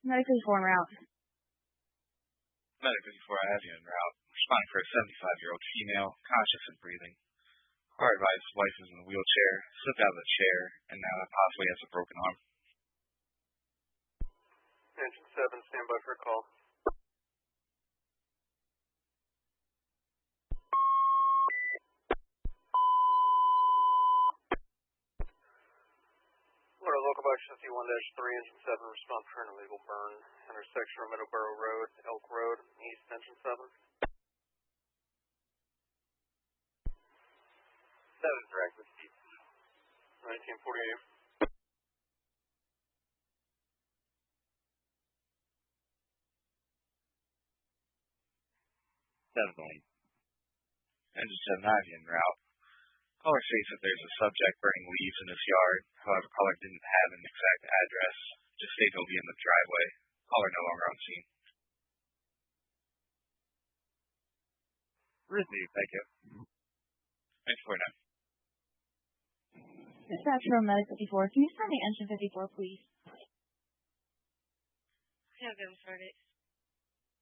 Medic 54 en route. Medic 54, I have you en route. Responding for a 75-year-old female, conscious and breathing. Car advised wife is in the wheelchair, slipped out of the chair, and now possibly has a broken arm. Engine 7, stand by for a call. Florida Local Box 51-3, Engine 7, respond for an illegal burn. Intersection of Meadowborough Road, Elk Road, East, Engine 7. 7, direct with Steve. 1948. 7 going. Engine 7, I have you en route. Caller states that there's a subject burning leaves in his yard. However, caller didn't have an exact address. Just stated he'll be in the driveway. Caller no longer on scene. Received, thank you. 1949. Dispatch from Medic 54. Can you send me Engine 54, please? Have them started.